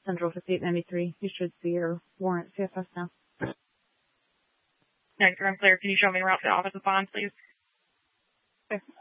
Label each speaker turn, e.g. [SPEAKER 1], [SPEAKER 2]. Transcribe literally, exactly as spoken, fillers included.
[SPEAKER 1] Central fifty-eight ninety-three. You should see your warrant C F S now.
[SPEAKER 2] Next, I'm clear. Can you show me around to the office of bond, please?
[SPEAKER 1] Okay.